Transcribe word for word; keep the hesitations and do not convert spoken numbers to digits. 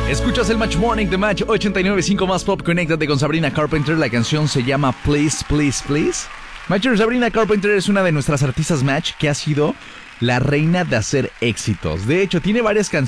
Escuchas el Match Morning de Match ochenta y nueve punto cinco más pop. Conéctate con Sabrina Carpenter. La canción se llama Please, Please, Please. Matcher, Sabrina Carpenter es una de nuestras artistas Match que ha sido la reina de hacer éxitos. De hecho, tiene varias canciones